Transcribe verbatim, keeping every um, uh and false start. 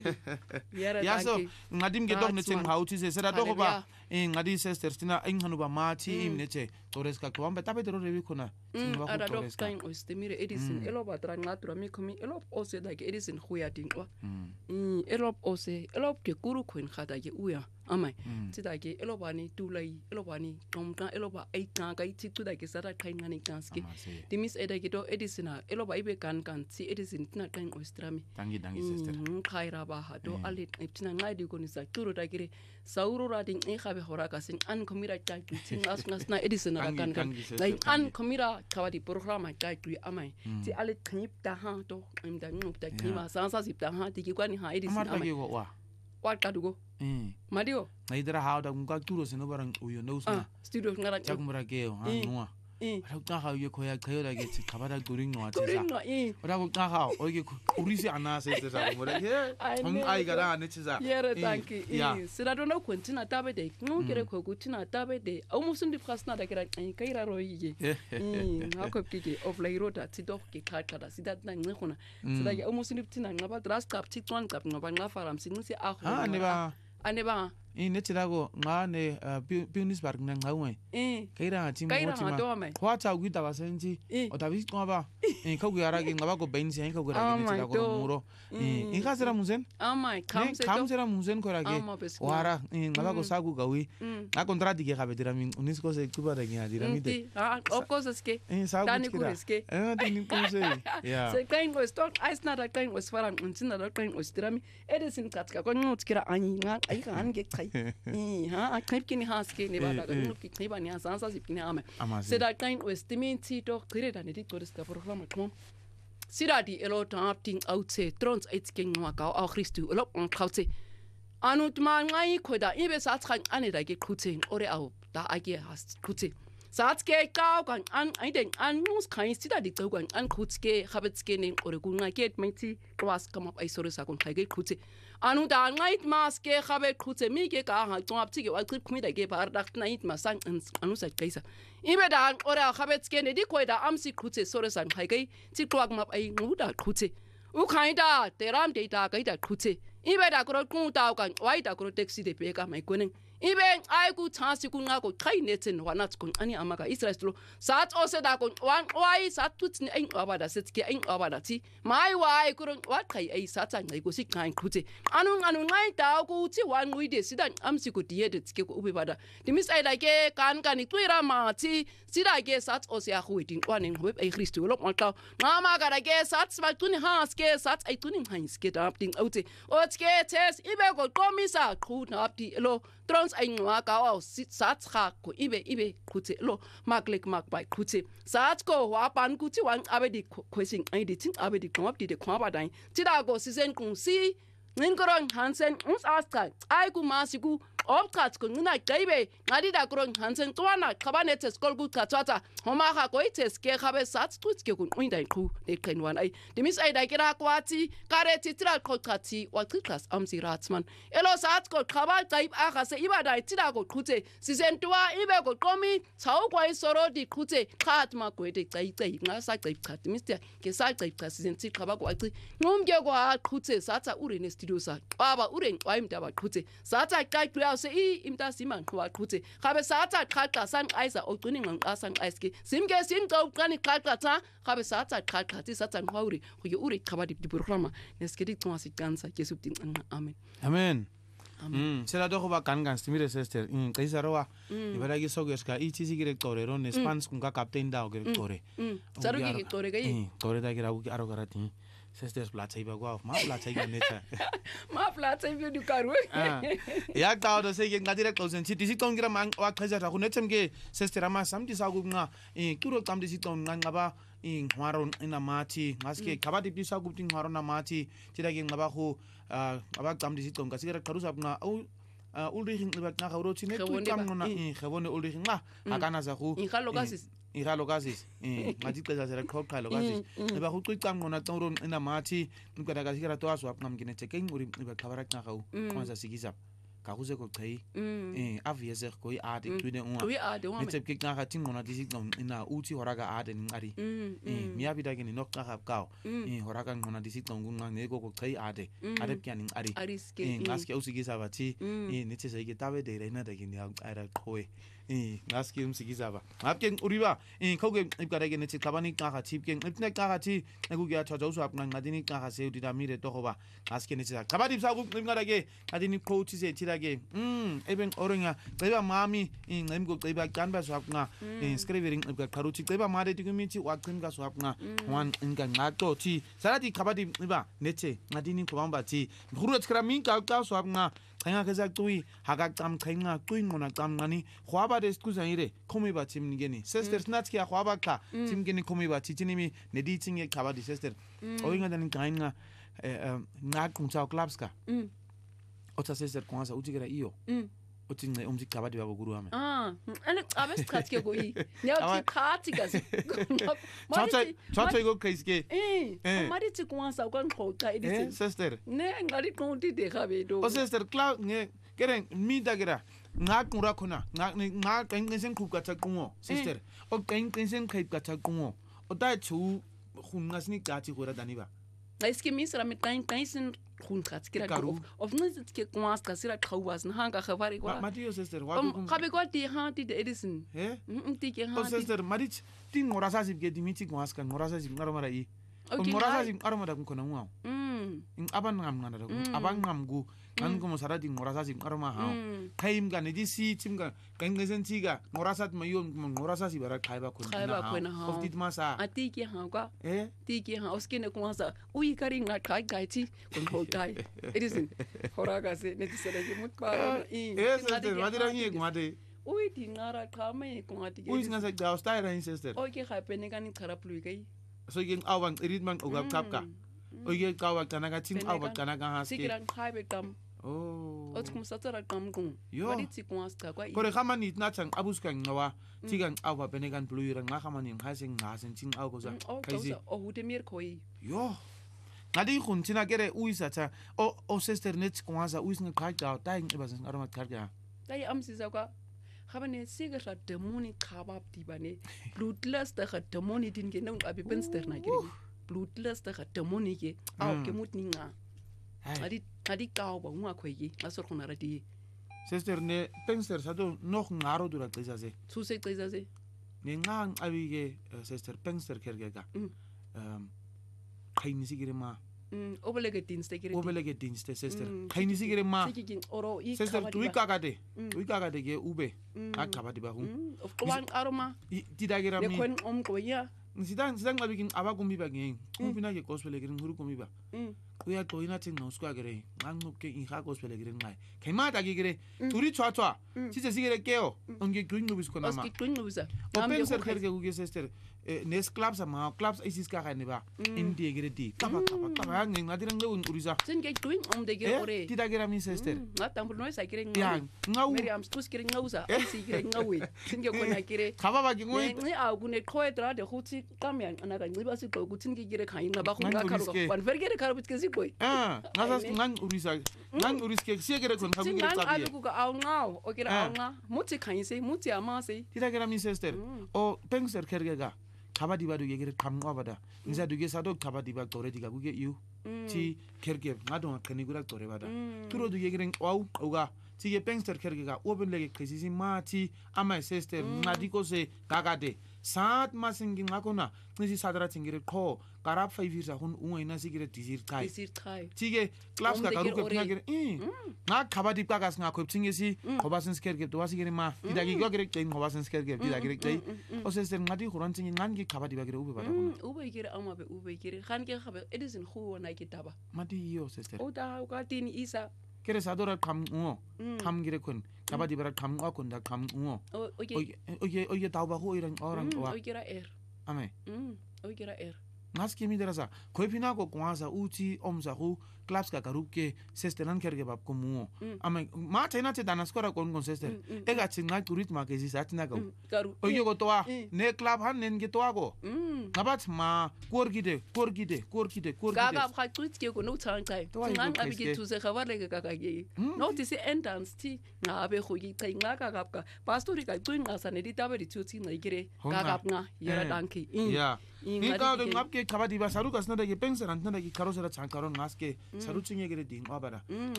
ya so ngadim ke dog ne tseng ha uthi se sera to go ba ngadi sister stina engano ba mathi imneche tores ka kwamba tabe tro rebi khona ba go tores ka o stemire edison elo ba tra ngatura mi khomi elo o se da ke edison go ya dingwa mm elo o se elo ke kuru khwen khata ke uya amai tsida ke elo bani tulai elo bani tomka elo ba ai ka ka itsi tsuda ke sara khain ngani kanski dimis eda ke to edison elo ba ibe kan kan tsi edison tina kain o strami dangi dangi sister khaira ba ha do ale tina ngadi ko ni sa turo da kire sauro ra ding e khabe hora ka sin an komira ta tsi ngas ngas na edison ra kan kan lai an komira khawadi programa ta tu amai tsi ale knip ta ha to im da nguk ta knima sa sa sip ta ha ti ki kwani ha edison amai wa wa ka dugo eh madio na idara ha da ngka turo se no barang uyo no sa studio ngara cha kumra ke ha nwa ra ka ha ye khoya khayo la ke tsi khabara during nwa tsa ra ko ka ha o ke urisi ana se se sa mo ra he hong ai gara ne tsa yere tanki eh sira do no kontina tabe de no kere ko kutina tabe de o mo sundi frasna da kera kai ra ro yi eh ha ko kike of lairota tsi do ke kha kha da sida na ngi khona sida ya o mo sundi tina ngaba dras kap tsi twan kap ngaba ngafaram sinisi a ho ha ne ba ane ba e ne tsira go nga ne Pioneers Park na ngwe eh kaira ti mo ti ma kwa tsa gu ta ba senji o ta bi kwa ba e ka gu ara ge ngaba go benzi e ka gu ra ge tsira go muro e e ka sera muzen amai kam se kam sera muzen ko ra ge wara e ngaba go sa gu ga wi na contrati ge ga be dira min unis ko se ku ba ra ge dira mi de ah of course ske e sa gu kira eh ta ni ko se ya se kain go stock ice na da kain was faran untina da kain was dira mi edison katka ko ngut kira ani nga ai ka an ge eh ha knip kini haske ne ba da no ki kniba ni asansa sipini ame se da kain estimate to kire da ne di toris ka programa kom sira di elo tapting out se trons its king wa ka au christu elo on khawse anut ma ngai khoda ibe sa tsan ane da ke khutse ore au da age has khutse satske ka kan an ai den an nus kain sida di kan an khutske khabetske ne ore ku nga ke menti kwas kam ai sore sa kon khage khutse anu da ngait maske khabe khutse mi ke ka ha tong apti ke wa klip khmi da ke par dak nait ma sang anu sa kaisa ibe da ore khabetske ne di koida amsi khutse sore san khage ti kwak map ai ngu da khutse u khai da teram de da kai da khutse ibe da kro ku ta kan wai da kro taxi de pe ka mai konen ibe ai ku chasi ku nga ko khai netin wanat kun ani amaka israel sat ose da ko wan wai sat tut ni ai abada setke ai abada ti mai wai ku wa khai ai sat ngai ko sik ngai khute anu anu ngai ta ku ti wan ngui de sidan amsi ku die de tike ku ube bada dimis ai da ke kan kan ni tuira ma ti sida ke sat ose a khu tin kwanen web ai christu lo ma ka mama ga da ke sat sma tuni has ke sat ai tuni hais ke da tin ote o tike tes ibe ko komisa khu na apti lo trons ai ngwa ka o sat kha ko ibe ibe khute lo maklek mak bai khute sat ko wa pan ku ti wan abedi question ai di tin abedi kom up di de kwa ba dai ti da go season kun si nin koron hansen uns aska ai ku masiku opkat ko ngina kaibe ngadi da koron hansen twana khabane tes kol gut katwata homa kha ko ites ke khabe sat tut ke kun uinda ku de kain wan ai dimis ai da kira kwati kare titra ko kati wa class amsi ratsman elo sat ko khaba taib a kha se ibada tira ko khute season twa ibe ko komi chau ko isoro di khute khat ma ko de tsai tsai nga sa tsai khat mister ke sa tsai khat season ti khaba ko ati ngumge ko a khute satsa ure ne studio sa baba ure ngwa imda ba khute satsa kai se I imta siman kwa khutse khabe satsa khakha san aisa ogcini nqa san aiske simke sinqo qani khakha tha khabe satsa khakha tsi satsa ngwauri go ye ure khaba di programa neskedi twa sikansa ke subtin amen amen mm sela do ba kan kan stimire sister mm kaisa rowa ibara gi soges ka ichi sigire tore ron spans kun ka captain da ogere tore saru gi tore gai tore da gi ragu aro garati sisters platsai ba gwa ma platsai ga neta ma platsai bi du karu ya ta do se ge ngadire closen ci disi ton gira man wa khaja ta ku netem ge sister ama sam di sa gu nga e kuro tam disi ton nga ngaba in hwaron ina mati ngaske khabati di sa gu tin hwaron na mati ti da ge ngaba khu aba tam disi ton ka sigara karu sap nga au ulri hin ba na khawro ci ne tu tam no na e khawone ulri nga akana za khu in khalo gasis ihalo gasis eh ngati kaza zera khokha lo gasis eba khu qicam ngona tawron ina mathi nkada ka sigara to aswa ngam gine checking uri iba khabara na khau kwanza sigisa ga go se go qhei eh obvious go ade twine unwa we ade wa netse ke nga ga tingona disicton ina uthi horaga ade ngari eh miyabida ke ni noqaga kawo eh horaga ngona disicton kunqa ngeko go qhei ade ade kyani ngari eh ngaske usikisa bathi eh netse se ke tabe de ina de ke ni ara qhoe eh ngaske umsikisa ba ngapke uriba eh khoge ibgara ke netse qabani qaga thipke ngipne qaga thi ekuyathatha usapna nqadini qaga se udidamire togoba ngaske netse qabadi bsaku ngingara ke adini quote se thira ke mm eben orenga ceba mami ingcemko ceba kanba swapnga inscribing ibqaruthi ceba mare tikumithi waqhimka swapnga one inga ngaqo thi salati qabadi iba nethe nqadini qobamba thi nguru tsikra minka qa swapnga xenga ke zacui haka qam xenga qwingqona qamnqani khwaba desquzanyire khomi bathi mnikeni sister snatski ya khwaba kha timkeni khomi bathi tinimi nedithinge qabadi sister oyinga dani qainga ngaquncha clubs ka otha sister kwanza uthi kera iyo uthi nce umthi qabadi babo guru wami ah ene qabe siqhathike kuyi ngiyathi khathi kazi chacha chacha iko kaiske eh marithi kwanza ukwanqoqa edithi sister ne ngari qonti de khabe do o sister cloud nge keren mida kera ngaqura khona nga qenqisen khupka thaqungo sister o qenqisen khipka thaqungo o ta chu khunqa sini qathi gora daniba Eski misra mit klein kleinen Grundkratz kira auf auf nicht ke kwas kasira khawwas na hanga khavari kwa Matio sister wa um khabe kwa ti ha ti de edison he um ti ke ha o sister marich ti ngorasa sib ke dimiti kwas kan ngorasa sib ngaro mara i ngorasa sib ngaro mara kun ngwa mm in aban ngam ngana da aban ngam gu kan ko mosara di ngorasa sib ngaro ma ha khaim ga ne di si tim ga kan ngesen ti ga ngorasa ma yo ngorasa sib bara khaiba kun na of dit masa ati ke ha kwa eh ti ke ha uske ne kwanza ui kari nga kai kai ti kun ho dai edison horaga se ne ti sele ke mut pa i eh sister madira ni ngwade ui ti ngara khame ngwati ke ui ngasa ga style rain sister okay khape ne kan tharaplu kai so ke awang irit man ogap kapka oye kawa kana ga tin awa kana ga haske sikiran khabe kam oh otkum satara kam kum mariti kwasta kwa kore khamani natang abuska ngawa tigang awa benegan bluira nga khamani nghasen ngasen tin awa goza kaisi o hute mir koi yo ngadi khuntina kere uisatha o o sister net kwanza uisnga khaka taing ibaseng aroma kharga dai amsiza kwa khabane sigira demoni khabab dibane bloodless da demoni din ke nang abi penster na kire bloodless da demoni ke aw ke mutninga adi adi kaw ba ngwa khoyi asor khona radi sister ne penster sado noch ngaro dura qisa se su se qisa se ne ngang abi ke sister penster kerge ga um khayni sigire ma Mm, obelege dienste kire. Obelege dienste sister. Khayni sigire ma. Sister tu ikagade. Tu ikagade ke ube. Akabadi ba hu. Of kwang aroma. Tidagira mi. Ne kwen om ko ya. Sidang sidang labikin abakumbi ba ngeng. Kupina ke gospel ke nguru kumbi ba. Kuya to ina tin no skwa gere. Ngangno ke inha gospel ke ngai. Kema ta ke gere. Turi chwa chwa. Sise sigire keo. Onge gwingu bisko na ma. Oski gwingu bisa. Open ser kerge uge sister. Nes clubs ama clubs isis ka ga ne ba indi gere di kapa kapa kapa ngeng ngadira ngeun urisa sin ge doing om de gere ore ti da gere mi sister na tambu no sa gere ngau ngau miriam stus gere ngausa si gere ngawe sin ge kona gere kaba ba ngoi ni a gune khoetra de khutsi kamya ana ga ngiba si ko gutsin ge gere khain na ba khu ga karo ban ver gere karo bitke si boy ah ngasa ngang urisa ngang uriske si gere kon khabu gere tabi abi ku ga au ngau o gere au nga muti khain se muti ama se ti da gere mi sister o pengser kerge ga kabadi badu yegere kamwa bada nza duge sado kabadi ba tore diga buge yu ti kerge ngado kani gura tore bada turo du yegere au uga ti ye pengster kerge ga open lege krisisi mati ama sister ngadiko se kagade sat masingi ngakona nisi sadara tingire ko karab five years hun uina sigire disir thai disir thai tige class ka karu ko ngagere eh na kabadi kagas ngakho tingesi hobasen skerge to wasigere ma idagi gogere kein hobasen skerge idagi kei o sister ngadi khuran tingi ngangi kabadi bagere ube bada ube gere ama be ube gere khan ke khabe edison khu na kitaba mati yo sister o da ka tin isa kere sadora kam ngo kam gire kun kabadi bara kam ngo kun da kam ngo oye oye oye tauba ho iran orang wa oye gira er ame mm oye gira er ngaski mi derasa koipina ko kwanza uti omza hu clubs ka karupke sister nan kerge bab ko mu ama ma tena te dana skora kon kon sister e ga tsinga kurit ma ke zisat na go o yo toa ne club han nen ge toa go ngabat ma korgide korgide korgide korgide ga ga ga kurit ke ko no tsan kai ngan abi ke tu se khabale ga ga ge no ti se endance ti ngabe go gi kai nga ga ga ka pastori ka tu nga sa ne di tabe di tu ti nga igire ga ga nga yera danki ya ni ka do ngap ke khabadi ba saru kasna de ke pensa ran na de karosera chankaron ngaske saru chinge gere ding abara